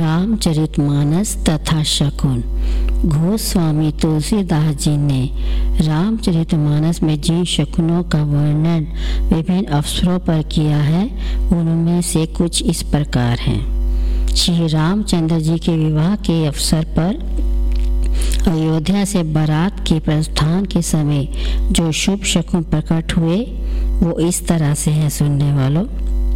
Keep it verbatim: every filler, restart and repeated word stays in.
रामचरितमानस तथा शकुन। गोस्वामी तुलसीदास जी ने रामचरितमानस में जिन शकुनों का वर्णन विभिन्न अवसरों पर किया है उनमें से कुछ इस प्रकार हैं। श्री रामचंद्र जी के विवाह के अवसर पर अयोध्या से बारात के प्रस्थान के समय जो शुभ शकुन प्रकट हुए वो इस तरह से हैं, सुनने वालों।